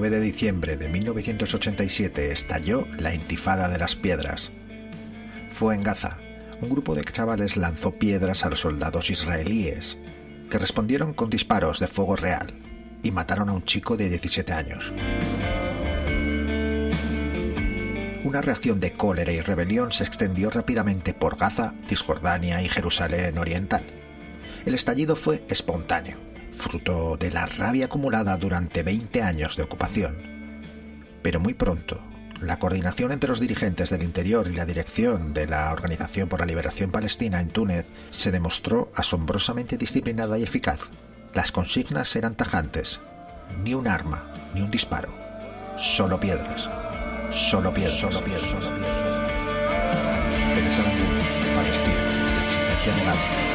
9 de diciembre de 1987 estalló la Intifada de las Piedras. Fue en Gaza. Un grupo de chavales lanzó piedras a los soldados israelíes, que respondieron con disparos de fuego real y mataron a un chico de 17 años. Una reacción de cólera y rebelión se extendió rápidamente por Gaza, Cisjordania y Jerusalén Oriental. El estallido fue espontáneo, fruto de la rabia acumulada durante 20 años de ocupación. Pero muy pronto, la coordinación entre los dirigentes del interior y la dirección de la Organización por la Liberación Palestina en Túnez se demostró asombrosamente disciplinada y eficaz. Las consignas eran tajantes: ni un arma, ni un disparo, solo piedras. Solo piedras, solo piedras, solo piedras. Pérez Aramburu, de Palestina, de existencia negada.